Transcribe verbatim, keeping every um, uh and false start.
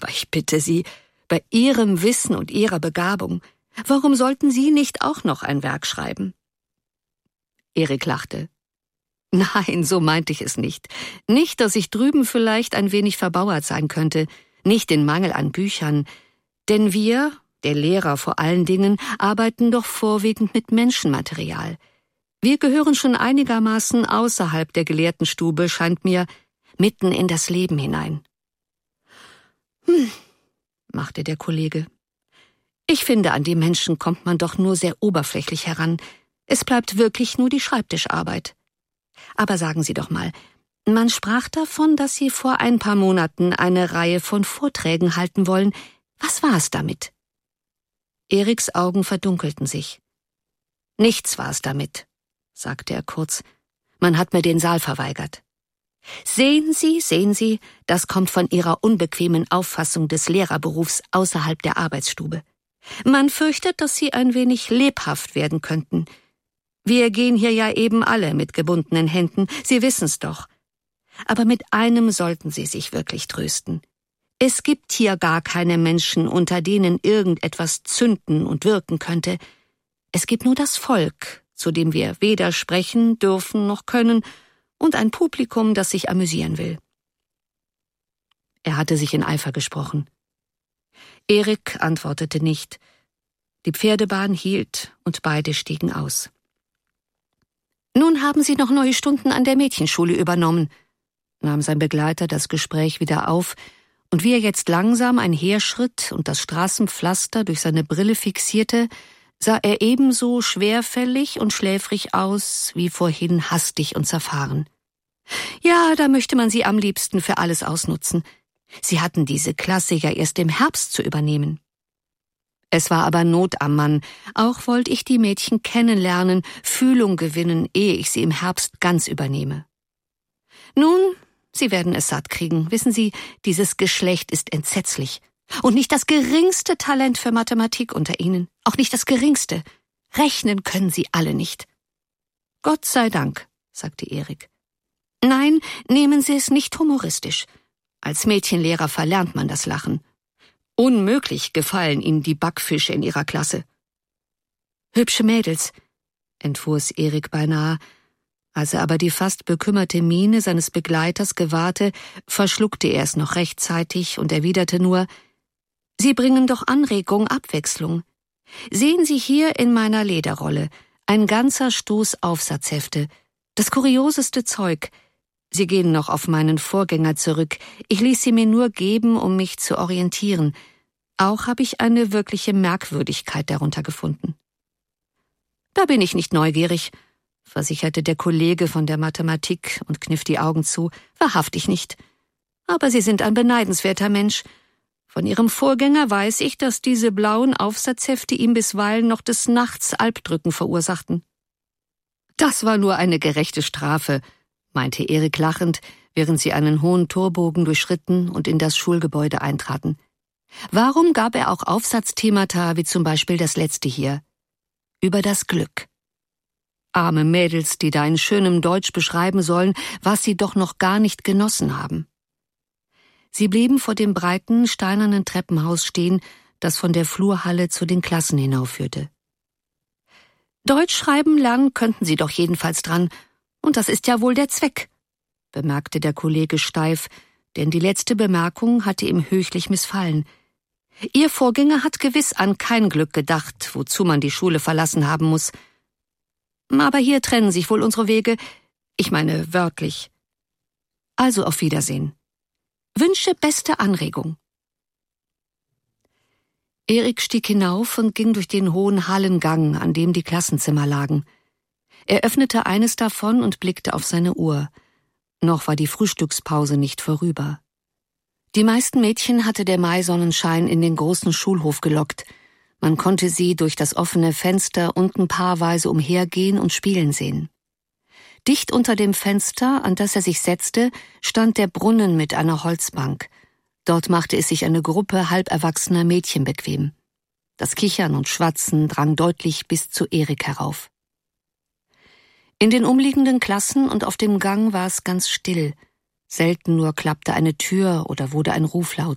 Aber ich bitte Sie, bei Ihrem Wissen und Ihrer Begabung, warum sollten Sie nicht auch noch ein Werk schreiben? Erik lachte. Nein, so meinte ich es nicht. Nicht, dass ich drüben vielleicht ein wenig verbauert sein könnte, nicht den Mangel an Büchern, denn wir, der Lehrer vor allen Dingen, arbeiten doch vorwiegend mit Menschenmaterial. Wir gehören schon einigermaßen außerhalb der Gelehrtenstube, scheint mir, mitten in das Leben hinein. Hm, machte der Kollege. Ich finde, an die Menschen kommt man doch nur sehr oberflächlich heran. Es bleibt wirklich nur die Schreibtischarbeit. Aber sagen Sie doch mal, man sprach davon, dass Sie vor ein paar Monaten eine Reihe von Vorträgen halten wollen. Was war es damit? Eriks Augen verdunkelten sich. Nichts war es damit, sagte er kurz. Man hat mir den Saal verweigert. Sehen Sie, sehen Sie, das kommt von Ihrer unbequemen Auffassung des Lehrerberufs außerhalb der Arbeitsstube. Man fürchtet, dass Sie ein wenig lebhaft werden könnten. Wir gehen hier ja eben alle mit gebundenen Händen, Sie wissen's doch. Aber mit einem sollten Sie sich wirklich trösten. Es gibt hier gar keine Menschen, unter denen irgendetwas zünden und wirken könnte. Es gibt nur das Volk, zu dem wir weder sprechen dürfen noch können, und ein Publikum, das sich amüsieren will. Er hatte sich in Eifer gesprochen. Erik antwortete nicht. Die Pferdebahn hielt und beide stiegen aus. »Nun haben Sie noch neue Stunden an der Mädchenschule übernommen«, nahm sein Begleiter das Gespräch wieder auf, und wie er jetzt langsam einherschritt und das Straßenpflaster durch seine Brille fixierte, sah er ebenso schwerfällig und schläfrig aus wie vorhin hastig und zerfahren. Ja, da möchte man sie am liebsten für alles ausnutzen. Sie hatten diese Klasse ja erst im Herbst zu übernehmen. Es war aber Not am Mann, auch wollte ich die Mädchen kennenlernen, Fühlung gewinnen, ehe ich sie im Herbst ganz übernehme. Nun, Sie werden es satt kriegen. Wissen Sie, dieses Geschlecht ist entsetzlich. Und nicht das geringste Talent für Mathematik unter Ihnen. Auch nicht das geringste. Rechnen können Sie alle nicht. Gott sei Dank, sagte Erik. Nein, nehmen Sie es nicht humoristisch. Als Mädchenlehrer verlernt man das Lachen. Unmöglich gefallen Ihnen die Backfische in Ihrer Klasse. Hübsche Mädels, entfuhr es Erik beinahe. Als er aber die fast bekümmerte Miene seines Begleiters gewahrte, verschluckte er es noch rechtzeitig und erwiderte nur, »Sie bringen doch Anregung, Abwechslung. Sehen Sie hier in meiner Lederrolle ein ganzer Stoß Aufsatzhefte, das kurioseste Zeug. Sie gehen noch auf meinen Vorgänger zurück. Ich ließ sie mir nur geben, um mich zu orientieren. Auch habe ich eine wirkliche Merkwürdigkeit darunter gefunden.« »Da bin ich nicht neugierig«, versicherte der Kollege von der Mathematik und kniff die Augen zu, »wahrhaftig nicht. Aber Sie sind ein beneidenswerter Mensch. Von Ihrem Vorgänger weiß ich, dass diese blauen Aufsatzhefte ihm bisweilen noch des Nachts Albdrücken verursachten.« »Das war nur eine gerechte Strafe«, meinte Erik lachend, während sie einen hohen Torbogen durchschritten und in das Schulgebäude eintraten. Warum gab er auch Aufsatzthemata wie zum Beispiel das letzte hier? Über das Glück. Arme Mädels, die da in schönem Deutsch beschreiben sollen, was sie doch noch gar nicht genossen haben. Sie blieben vor dem breiten, steinernen Treppenhaus stehen, das von der Flurhalle zu den Klassen hinaufführte. »Deutsch schreiben lernen könnten Sie doch jedenfalls dran, und das ist ja wohl der Zweck«, bemerkte der Kollege steif, denn die letzte Bemerkung hatte ihm höchlich missfallen. »Ihr Vorgänger hat gewiss an kein Glück gedacht, wozu man die Schule verlassen haben muss. Aber hier trennen sich wohl unsere Wege, ich meine wörtlich. Also auf Wiedersehen. Wünsche beste Anregung.« Erik stieg hinauf und ging durch den hohen Hallengang, an dem die Klassenzimmer lagen. Er öffnete eines davon und blickte auf seine Uhr. Noch war die Frühstückspause nicht vorüber. Die meisten Mädchen hatte der Maisonnenschein in den großen Schulhof gelockt. Man konnte sie durch das offene Fenster unten paarweise umhergehen und spielen sehen. Dicht unter dem Fenster, an das er sich setzte, stand der Brunnen mit einer Holzbank. Dort machte es sich eine Gruppe halberwachsener Mädchen bequem. Das Kichern und Schwatzen drang deutlich bis zu Erik herauf. In den umliegenden Klassen und auf dem Gang war es ganz still. Selten nur klappte eine Tür oder wurde ein Ruf laut.